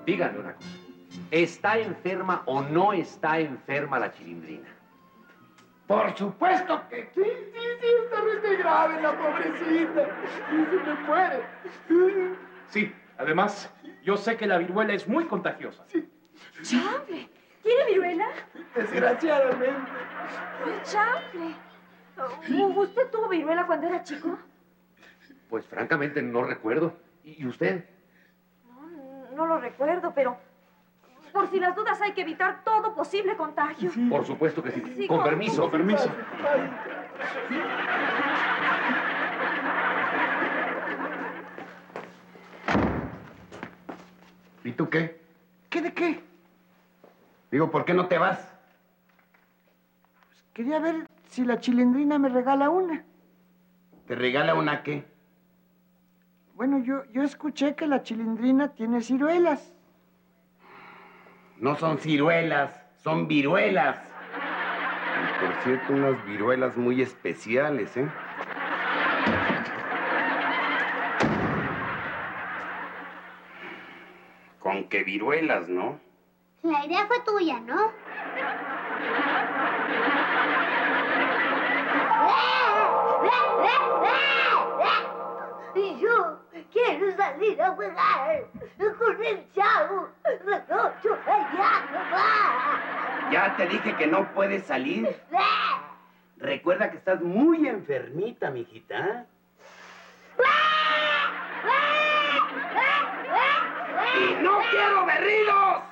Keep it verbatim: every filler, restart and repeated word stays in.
díganme una cosa. ¿Está enferma o no está enferma la Chilindrina? Por supuesto que sí, sí, sí, está re grave la pobrecita. Sí, se me muere. Sí, además, yo sé que la viruela es muy contagiosa. Sí. ¡Chanfle! ¿Tiene viruela? Desgraciadamente. ¡Chanfle! ¿Usted tuvo viruela cuando era chico? Pues francamente no recuerdo. ¿Y usted? No, no lo recuerdo, pero por si las dudas hay que evitar todo posible contagio. Sí. Por supuesto que sí. Sí, con, con permiso. Con permiso. ¿Y tú qué? ¿Qué de qué? Digo, ¿por qué no te vas? Pues quería ver si la Chilindrina me regala una. ¿Te regala una qué? Bueno, yo, yo escuché que la Chilindrina tiene ciruelas. No son ciruelas, son viruelas. Y por cierto, unas viruelas muy especiales, ¿eh? Con qué viruelas, ¿no? La idea fue tuya, ¿no? Y yo quiero salir a jugar con el chavo de ocho allá. Ya te dije que no puedes salir. Recuerda que estás muy enfermita, mijita. ¡Y no quiero berridos!